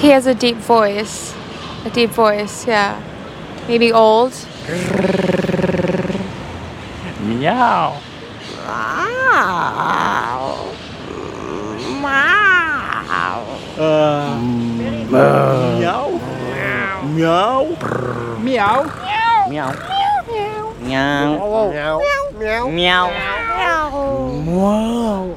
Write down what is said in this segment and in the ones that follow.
he has a deep voice. A deep voice, yeah. Maybe old. Meow. Meow. Meow. Meow. Meow. Meow. Meow. Meow. Meow.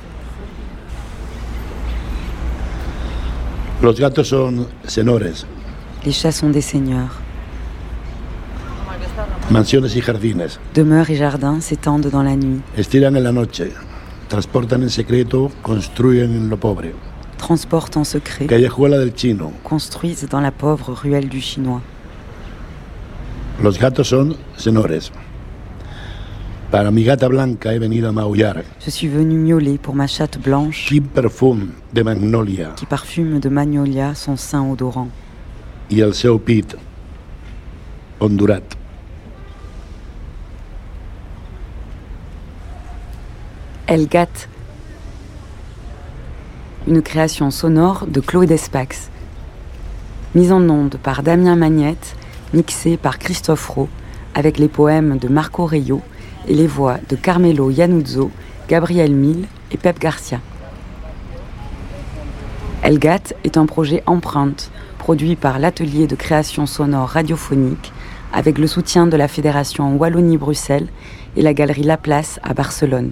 Los gatos son señores. Les chats sont des seigneurs. Mansiones y jardines. Demeures et jardins s'étendent dans la nuit. Estiran en la noche. Transportan en secreto. Construyen en lo pobre. Transportent en secret. Callejuela del Chino. Construisent dans la pauvre ruelle du Chinois. Los gatos son señores. Para mi gata blanca he venido a maullar. Je suis venu miauler pour ma chatte blanche Quin perfum de magnolia qui parfume de magnolia son sein odorant. i el seu pit ondurat. Elle gâte. Une création sonore de Claude Espax. Mise en onde par Damien Magnette, mixée par Christophe Rowe, avec les poèmes de Marco Reyo et les voix de Carmelo Iannuzzo, Gabriel Mille et Pep Garcia. Elle gâte est un projet Empreinte, produit par l'atelier de création sonore radiophonique, avec le soutien de la Fédération Wallonie-Bruxelles et la galerie Laplace à Barcelone.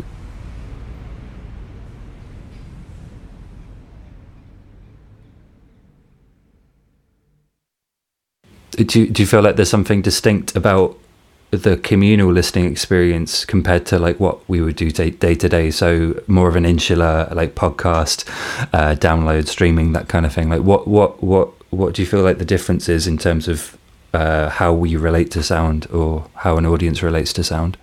Do you feel like there's something distinct about the communal listening experience compared to like what we would do day to day? So more of an insular like podcast, download, streaming, that kind of thing. Like what do you feel like the difference is in terms of how we relate to sound or how an audience relates to sound?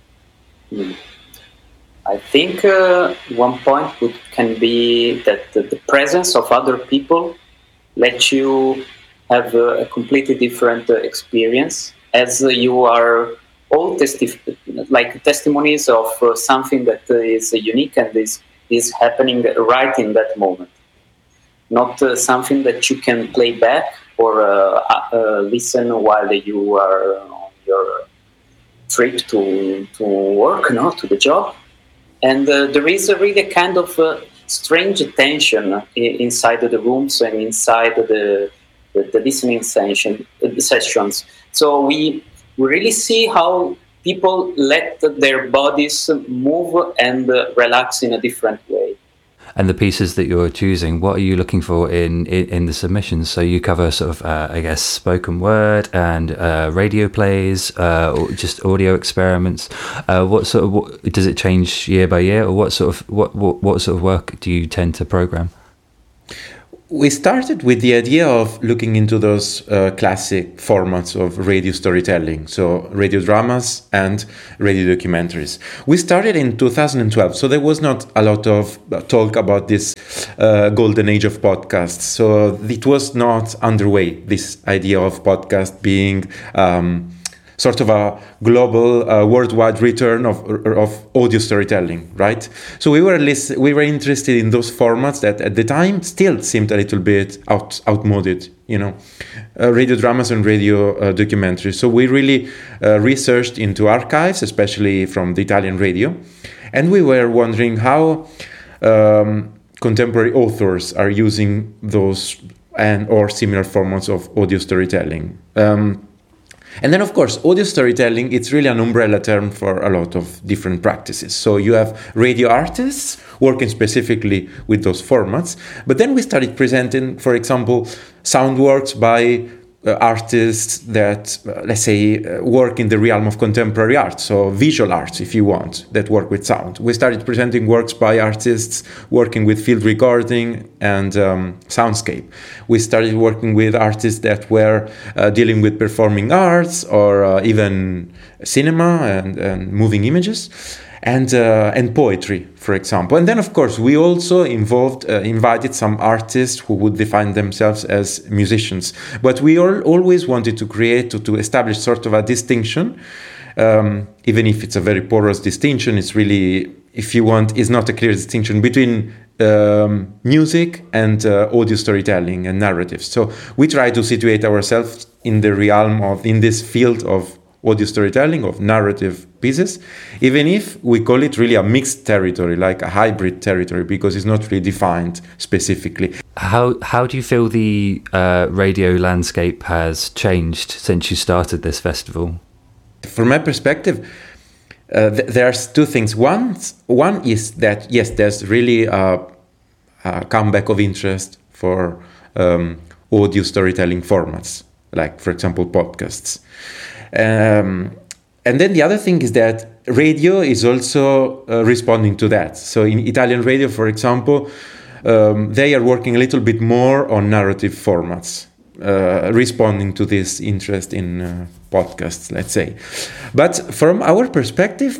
I think one point can be that the presence of other people lets you have a completely different experience, as you are all testimonies of something that is unique and is happening right in that moment. Not something that you can play back or listen while you are on your trip to work, to the job. And there is really a kind of strange tension inside the rooms and inside the listening sessions. So we really see how people let their bodies move and relax in a different way. And the pieces that you're choosing, what are you looking for in the submissions? So you cover sort of, I guess, spoken word and radio plays, or just audio experiments. What does it change year by year, or what sort of work do you tend to program? We started with the idea of looking into those classic formats of radio storytelling, so radio dramas and radio documentaries. We started in 2012, so there was not a lot of talk about this golden age of podcasts. So it was not underway, this idea of podcast being sort of a global, worldwide return of audio storytelling, right? So we were interested in those formats that at the time still seemed a little bit outmoded, radio dramas and radio documentaries. So we really researched into archives, especially from the Italian radio, and we were wondering how contemporary authors are using those or similar formats of audio storytelling. And then, of course, audio storytelling, it's really an umbrella term for a lot of different practices. So you have radio artists working specifically with those formats. But then we started presenting, for example, sound works by artists that, let's say, work in the realm of contemporary art, so visual arts, if you want, that work with sound. We started presenting works by artists working with field recording and soundscape. We started working with artists that were dealing with performing arts or even cinema and moving images. And poetry, for example. And then, of course, we also invited some artists who would define themselves as musicians. But we always wanted to create, to establish sort of a distinction, even if it's a very porous distinction. It's really, if you want, is not a clear distinction between music and audio storytelling and narrative. So we try to situate ourselves in the realm in this field of audio storytelling, of narrative pieces, even if we call it really a mixed territory, like a hybrid territory, because it's not really defined specifically. How do you feel the radio landscape has changed since you started this festival? From my perspective, there's two things. One is that, yes, there's really a comeback of interest for audio storytelling formats, like, for example, podcasts. And then the other thing is that radio is also responding to that. So in Italian radio, for example, they are working a little bit more on narrative formats, responding to this interest in podcasts, let's say. But from our perspective,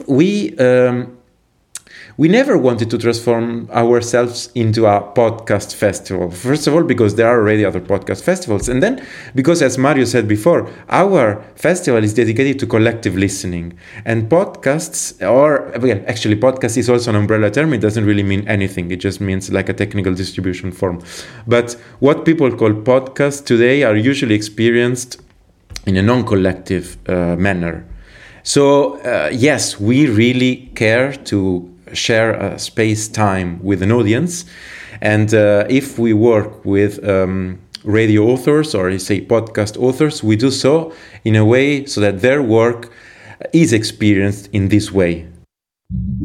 we never wanted to transform ourselves into a podcast festival. First of all, because there are already other podcast festivals. And then because, as Mario said before, our festival is dedicated to collective listening. And podcasts, actually podcast is also an umbrella term. It doesn't really mean anything. It just means like a technical distribution form. But what people call podcasts today are usually experienced in a non-collective manner. So, yes, we really care to share a space-time with an audience, and if we work with radio authors or say podcast authors, we do so in a way so that their work is experienced in this way.